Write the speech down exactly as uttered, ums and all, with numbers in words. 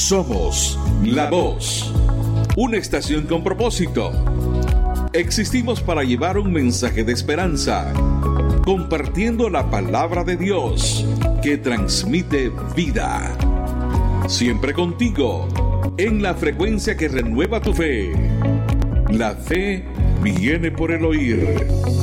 Somos La Voz, una estación con propósito. Existimos para llevar un mensaje de esperanza, compartiendo la palabra de Dios que transmite vida. Siempre contigo, en la frecuencia que renueva tu fe. La fe viene por el oír.